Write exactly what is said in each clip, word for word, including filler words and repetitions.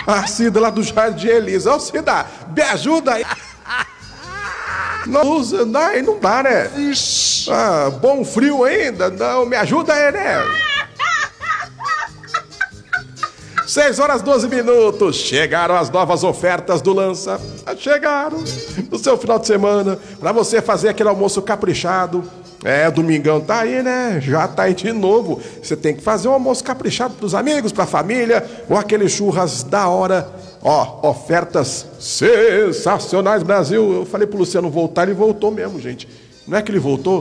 A Cida lá do Jardim Elisa. Ô, Cida, me ajuda aí. Não usa, não, não dá, né? Ah, bom frio ainda. Não, me ajuda aí, né? seis horas doze minutos. Chegaram as novas ofertas do Lança. Chegaram no seu final de semana pra você fazer aquele almoço caprichado. É, domingão tá aí, né? Já tá aí de novo. Você tem que fazer um almoço caprichado pros amigos, pra família, ou aquele churras da hora. Ó, ofertas sensacionais, Brasil. Eu falei pro Luciano voltar, ele voltou mesmo, gente. Não é que ele voltou?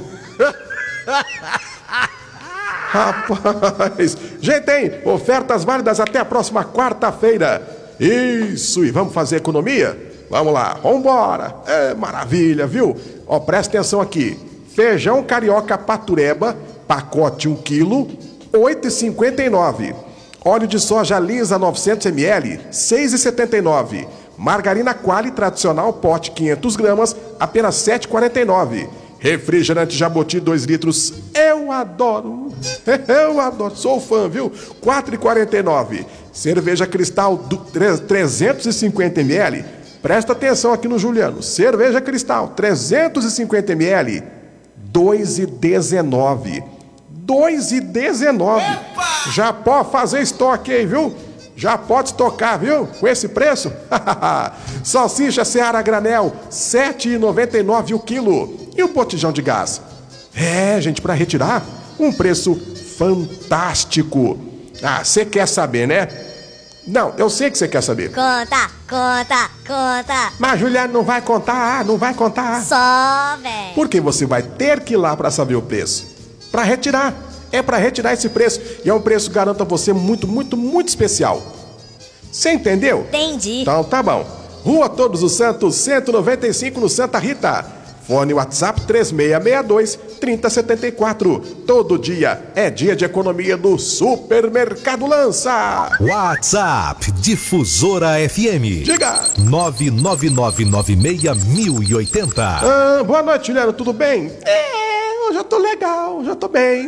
Rapaz, gente, tem ofertas válidas até a próxima quarta-feira. Isso, e vamos fazer economia? Vamos lá, vambora. É maravilha, viu? Ó, presta atenção aqui. Feijão carioca patureba, pacote um quilo, oito reais e cinquenta e nove centavos. Óleo de soja lisa novecentos mililitros, seis reais e setenta e nove centavos. Margarina Quali tradicional, pote quinhentas gramas, apenas sete reais e quarenta e nove centavos. Refrigerante Jaboti dois litros, eu adoro, eu adoro, sou fã, viu? quatro reais e quarenta e nove centavos. Cerveja Cristal do trezentos e cinquenta mililitros, presta atenção aqui no Juliano. Cerveja Cristal trezentos e cinquenta mililitros, dois reais e dezenove centavos. dois reais e dezenove centavos. Já pode fazer estoque aí, viu? Já pode estocar, viu? Com esse preço. Salsicha Seara Granel, sete reais e noventa e nove centavos o quilo. E o botijão de gás? É, gente, para retirar, um preço fantástico. Ah, você quer saber, né? Não, eu sei que você quer saber. Conta, conta, conta. Mas Juliano não vai contar, ah, não vai contar. Só, velho. Porque você vai ter que ir lá para saber o preço. Para retirar. É para retirar esse preço. E é um preço, garanto a você, muito, muito, muito especial. Você entendeu? Entendi. Então tá bom. Rua Todos os Santos, cento e noventa e cinco, no Santa Rita. Fone WhatsApp três seis seis dois, três zero sete quatro. Todo dia é dia de economia do Supermercado Lança. WhatsApp Difusora F M. Diga. nove nove nove nove seis mil e oitenta. Ah, boa noite, Juliano. Tudo bem? É, eu já tô legal, já tô bem.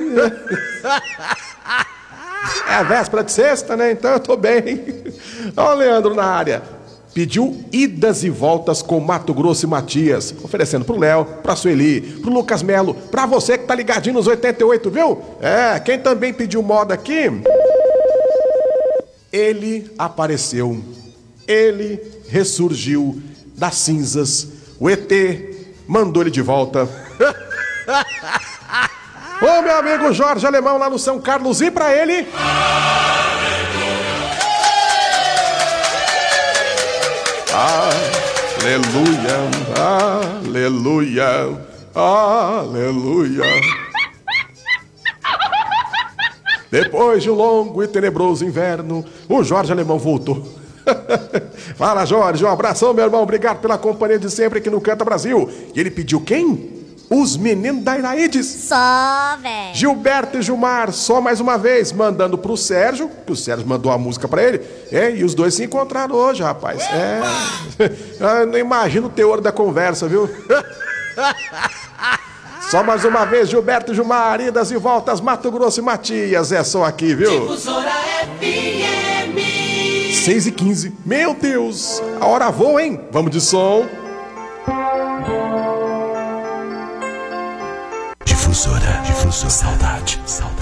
É a véspera de sexta, né? Então eu tô bem. Ó, o Leandro na área. Pediu idas e voltas com Mato Grosso e Matias, oferecendo pro Léo, pra Sueli, pro Lucas Melo, pra você que tá ligadinho nos oitenta e oito, viu? É, quem também pediu moda aqui, ele apareceu, ele ressurgiu das cinzas, o E T mandou ele de volta. Ô, meu amigo Jorge Alemão lá no São Carlos, e pra ele... Aleluia, aleluia, aleluia. Depois de um longo e tenebroso inverno, o Jorge Alemão voltou. Fala, Jorge, um abração, meu irmão. Obrigado pela companhia de sempre aqui no Canta Brasil. E ele pediu quem? Os meninos da Iraídes. Só, velho. Gilberto e Gilmar, só mais uma vez, mandando pro Sérgio, que o Sérgio mandou a música pra ele, é, e os dois se encontraram hoje, rapaz. É. Eu não imagino o teor da conversa, viu? Só mais uma vez, Gilberto e Gilmar, idas e voltas, Mato Grosso e Matias, é só aqui, viu? Difusora F M. seis e quinze, meu Deus, a hora voa, hein? Vamos de som. Difusora, difusora, saudade, saudade.